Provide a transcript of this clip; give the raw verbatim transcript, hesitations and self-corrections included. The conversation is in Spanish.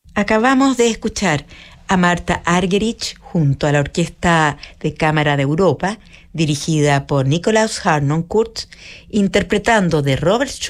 Acabamos de escuchar a Marta Argerich junto a la Orquesta de Cámara de Europa, dirigida por Nikolaus Harnoncourt, interpretando de Robert Schumann